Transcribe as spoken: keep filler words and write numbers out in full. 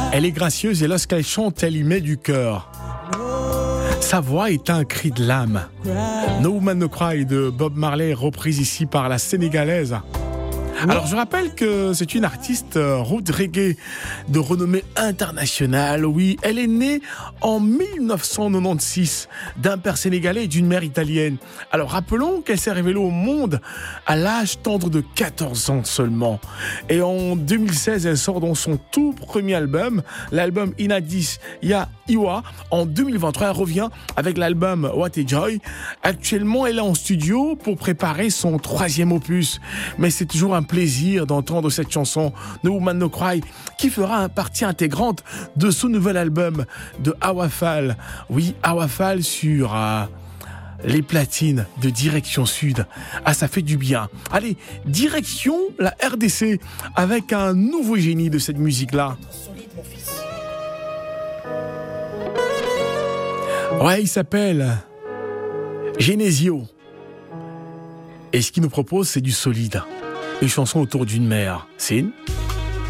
Elle est gracieuse et lorsqu'elle chante, elle y met du cœur. Sa voix est un cri de l'âme. No Woman No Cry de Bob Marley, reprise ici par la Sénégalaise. Alors je rappelle que c'est une artiste road reggae de renommée internationale. Oui, elle est née en mille neuf cent quatre-vingt-seize d'un père sénégalais et d'une mère italienne. Alors rappelons qu'elle s'est révélée au monde à l'âge tendre de quatorze ans seulement. Et en deux mille seize, elle sort dans son tout premier album, l'album Inadis Ya Iwa. En deux mille vingt-trois, elle revient avec l'album What a Joy. Actuellement, elle est en studio pour préparer son troisième opus. Mais c'est toujours un plaisir d'entendre cette chanson No Woman No Cry qui fera partie intégrante de son nouvel album de Awafal. Oui, Awafal sur euh, les platines de Direction Sud. Ah, ça fait du bien. Allez, direction la R D C avec un nouveau génie de cette musique-là. Ouais, il s'appelle Genesio. Et ce qu'il nous propose, c'est du solide. Une chanson autour d'une mère. C'est une